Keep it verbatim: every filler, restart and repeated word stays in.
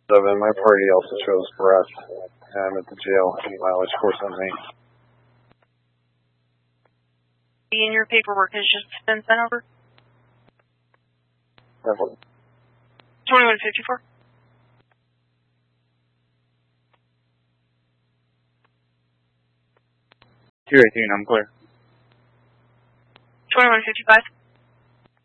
Seven, my party also shows breath. I'm at the jail, eight mileage course on me. And your paperwork has just been sent over? Definitely. twenty-one fifty-four. two eighteen, I'm clear. twenty-one fifty-five.